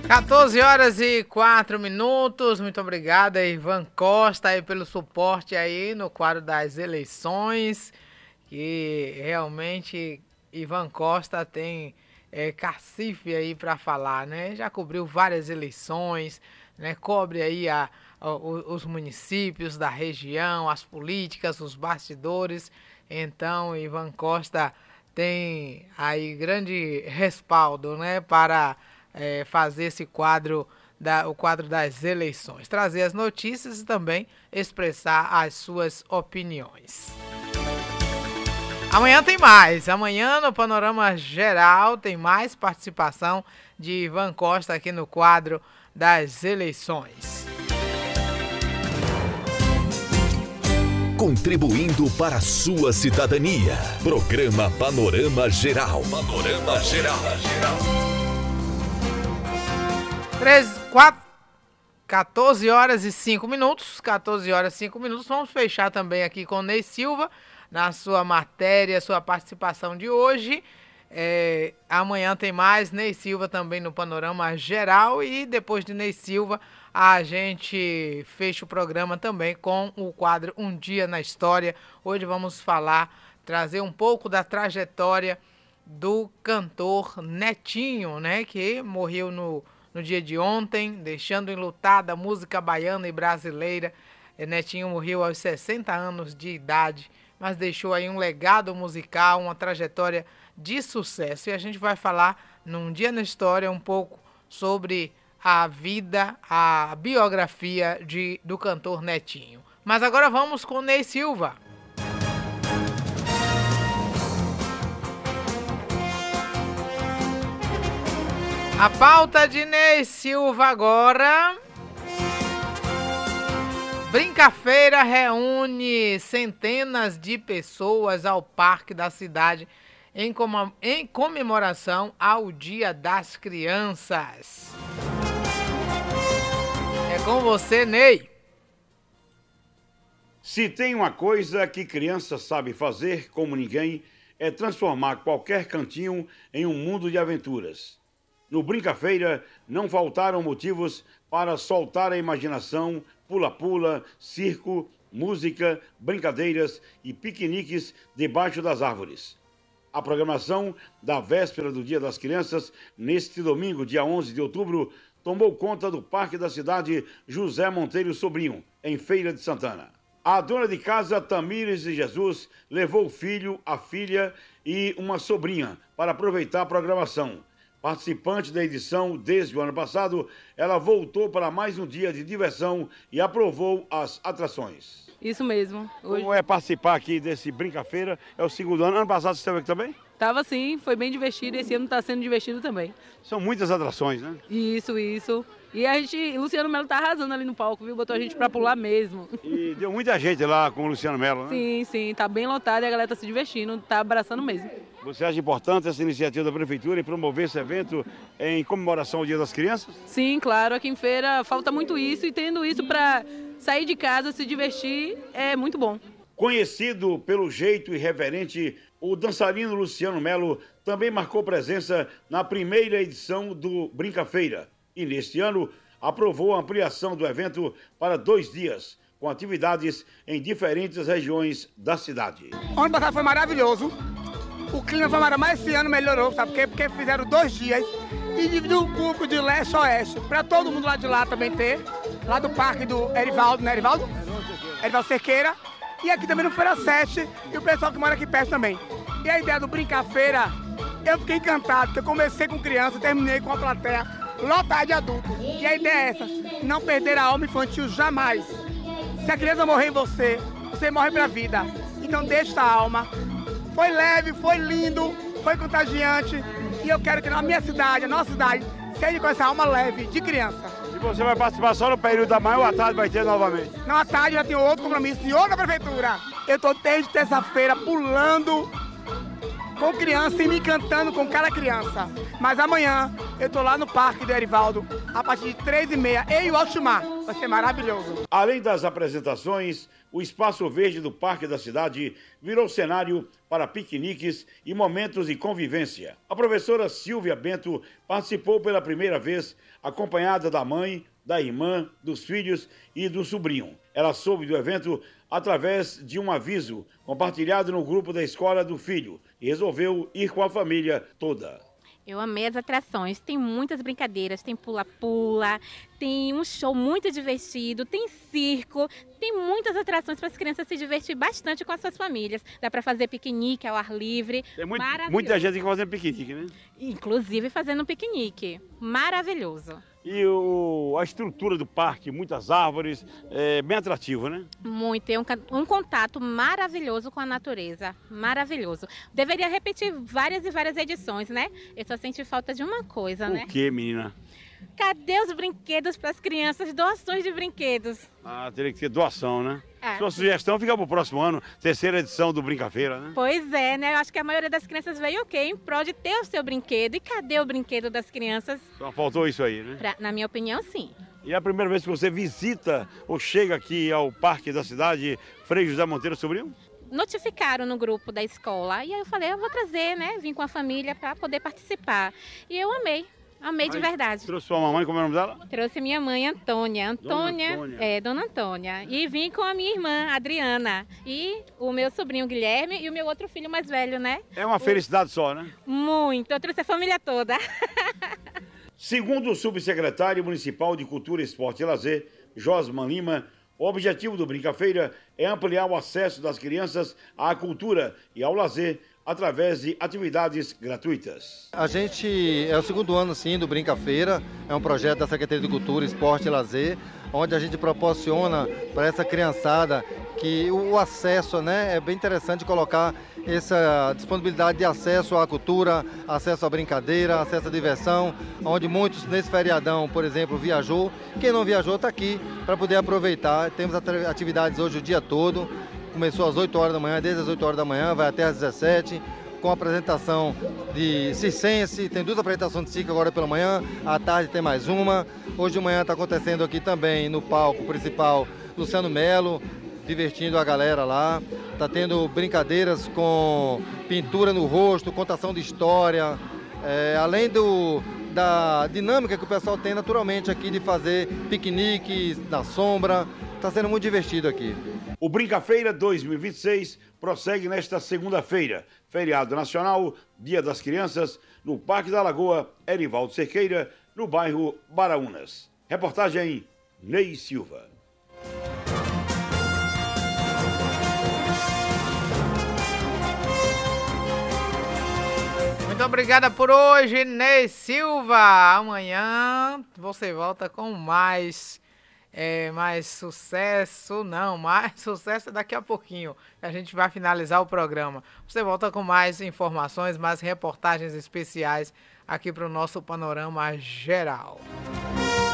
14 horas e 4 minutos. Muito obrigado, Ivan Costa, aí, pelo suporte aí no quadro das eleições. Que realmente Ivan Costa tem cacife aí para falar, né? Já cobriu várias eleições, né? Cobre aí os municípios da região, as políticas, os bastidores. Então, Ivan Costa tem aí grande respaldo, né? Para fazer esse quadro, o quadro das eleições, trazer as notícias e também expressar as suas opiniões. Amanhã tem mais, amanhã no Panorama Geral tem mais participação de Ivan Costa aqui no quadro das eleições. Contribuindo para a sua cidadania. Programa Panorama Geral. Panorama Geral. 14 horas e 5 minutos. 14 horas e 5 minutos. Vamos fechar também aqui com o Ney Silva, na sua matéria, sua participação de hoje. Amanhã tem mais Ney Silva também no Panorama Geral. E depois de Ney Silva, a gente fecha o programa também com o quadro Um Dia na História. Hoje vamos trazer um pouco da trajetória do cantor Netinho, né? Que morreu no dia de ontem, deixando enlutada a música baiana e brasileira. Netinho morreu aos 60 anos de idade, mas deixou aí um legado musical, uma trajetória de sucesso. E a gente vai falar num Dia na História um pouco sobre a vida, a biografia do cantor Netinho. Mas agora vamos com Ney Silva. A pauta de Ney Silva agora. Brinca-feira reúne centenas de pessoas ao Parque da Cidade em comemoração ao Dia das Crianças. É com você, Ney. Se tem uma coisa que criança sabe fazer como ninguém, é transformar qualquer cantinho em um mundo de aventuras. No Brinca-feira, não faltaram motivos para soltar a imaginação, pula-pula, circo, música, brincadeiras e piqueniques debaixo das árvores. A programação da véspera do Dia das Crianças, neste domingo, dia 11 de outubro, tomou conta do Parque da Cidade José Monteiro Sobrinho, em Feira de Santana. A dona de casa, Tamires de Jesus, levou o filho, a filha e uma sobrinha para aproveitar a programação. Participante da edição desde o ano passado, ela voltou para mais um dia de diversão e aprovou as atrações. Isso mesmo. Hoje... Como é participar aqui desse Brinca-feira? É o segundo ano. Ano passado você esteve aqui também? Tava sim, foi bem divertido. Esse ano está sendo divertido também. São muitas atrações, né? Isso. E Luciano Melo tá arrasando ali no palco, viu? Botou a gente pra pular mesmo. E deu muita gente lá com o Luciano Melo, né? Sim, tá bem lotado e a galera tá se divertindo, tá abraçando mesmo. Você acha importante essa iniciativa da Prefeitura em promover esse evento em comemoração ao Dia das Crianças? Sim, claro, aqui em Feira falta muito isso e tendo isso pra sair de casa, se divertir, é muito bom. Conhecido pelo jeito irreverente, o dançarino Luciano Melo também marcou presença na primeira edição do Brinca-feira. E neste ano, aprovou a ampliação do evento para 2 dias, com atividades em diferentes regiões da cidade. O ano passado foi maravilhoso, o clima foi maravilhoso, mas esse ano melhorou, sabe por quê? Porque fizeram 2 dias e dividiu o público de leste a oeste, para todo mundo lá de lá também ter, lá do parque do Erivaldo, né Erivaldo? Erivaldo Cerqueira, e aqui também no Feira 7, e o pessoal que mora aqui perto também. E a ideia do Brinca-feira, eu fiquei encantado, porque eu comecei com criança, terminei com a plateia lotada de adulto. E a ideia é essa, não perder a alma infantil jamais. Se a criança morrer em você, você morre pra vida. Então deixa a alma. Foi leve, foi lindo, foi contagiante. E eu quero que na minha cidade, a nossa cidade, seja com essa alma leve de criança. E você vai participar só no período da manhã ou à tarde vai ter novamente? Não, à tarde já tem outro compromisso de outra prefeitura. Eu tô desde terça-feira pulando com criança e me encantando com cada criança. Mas amanhã eu tô lá no Parque do Erivaldo, a partir de 3h30, eu e o Altimar. Vai ser maravilhoso. Além das apresentações, o espaço verde do Parque da Cidade virou cenário para piqueniques e momentos de convivência. A professora Silvia Bento participou pela primeira vez, acompanhada da mãe, da irmã, dos filhos e do sobrinho. Ela soube do evento através de um aviso compartilhado no grupo da escola do filho e resolveu ir com a família toda. Eu amei as atrações, tem muitas brincadeiras, tem pula-pula, tem um show muito divertido, tem circo, tem muitas atrações para as crianças se divertir bastante com as suas famílias. Dá para fazer piquenique ao ar livre, Tem muita gente que fazendo piquenique, né? inclusive fazendo um piquenique, maravilhoso. E a estrutura do parque, muitas árvores, é bem atrativo, né? Muito, tem um contato maravilhoso com a natureza, maravilhoso. Deveria repetir várias e várias edições, né? Eu só senti falta de uma coisa, né? O quê, menina? Cadê os brinquedos para as crianças? Doações de brinquedos. Ah, teria que ser doação, né? É. Sua sugestão fica para o próximo ano, terceira edição do Brinca-feira, né? Pois é, né? Eu acho que a maioria das crianças veio o quê? Em prol de ter o seu brinquedo. E cadê o brinquedo das crianças? Só faltou isso aí, né? Na minha opinião, sim. E é a primeira vez que você visita ou chega aqui ao Parque da Cidade Frei José Monteiro Sobrinho? Notificaram no grupo da escola. E aí eu falei, eu vou trazer, né? Vim com a família para poder participar. E eu amei. Amei de verdade. Trouxe sua mamãe, como é o nome dela? Trouxe minha mãe, Antônia. Antônia. Dona Antônia. E vim com a minha irmã, Adriana. E o meu sobrinho, Guilherme, e o meu outro filho mais velho, né? É uma felicidade só, né? Muito. Eu trouxe a família toda. Segundo o subsecretário municipal de Cultura, Esporte e Lazer, Josman Lima, o objetivo do Brinca-feira é ampliar o acesso das crianças à cultura e ao lazer através de atividades gratuitas. A gente é o segundo ano, sim, do Brinca-feira, é um projeto da Secretaria de Cultura, Esporte e Lazer, onde a gente proporciona para essa criançada que o acesso, né, é bem interessante colocar essa disponibilidade de acesso à cultura, acesso à brincadeira, acesso à diversão, onde muitos nesse feriadão, por exemplo, viajou. Quem não viajou está aqui para poder aproveitar. Temos atividades hoje o dia todo. Começou às 8 horas da manhã, desde as 8 horas da manhã, vai até às 17, com a apresentação de circense. Tem 2 apresentações de circo agora pela manhã, à tarde tem mais uma. Hoje de manhã está acontecendo aqui também no palco principal Luciano Melo, divertindo a galera lá. Está tendo brincadeiras com pintura no rosto, contação de história, além da dinâmica que o pessoal tem naturalmente aqui de fazer piqueniques na sombra. Está sendo muito divertido aqui. O Brinca-feira 2026 prossegue nesta segunda-feira, feriado nacional, Dia das Crianças, no Parque da Lagoa, Erivaldo Cerqueira, no bairro Baraunas. Reportagem Ney Silva. Muito obrigada por hoje, Ney Silva. Amanhã você volta com mais sucesso, mais sucesso daqui a pouquinho. A gente vai finalizar o programa. Você volta com mais informações, mais reportagens especiais aqui para o nosso Panorama Geral.